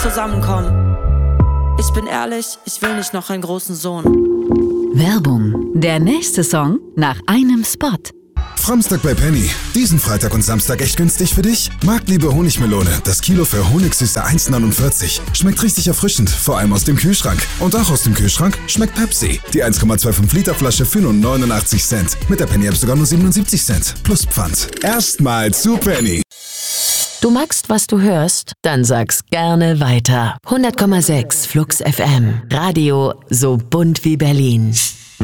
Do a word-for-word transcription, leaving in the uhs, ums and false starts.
zusammenkommen. Ich bin ehrlich, ich will nicht noch einen großen Sohn. Werbung. Der nächste Song nach einem Spot. Framstag bei Penny. Diesen Freitag und Samstag echt günstig für dich? Marktliebe Honigmelone. Das Kilo für Honigsüße eins neunundvierzig. Schmeckt richtig erfrischend, vor allem aus dem Kühlschrank. Und auch aus dem Kühlschrank schmeckt Pepsi. Die eins Komma fünfundzwanzig Liter Flasche für nur neunundachtzig Cent. Mit der Penny App sogar nur siebenundsiebzig Cent. Plus Pfand. Erstmal zu Penny. Du magst, was du hörst? Dann sag's gerne weiter. hundert Komma sechs Flux F M. Radio so bunt wie Berlin.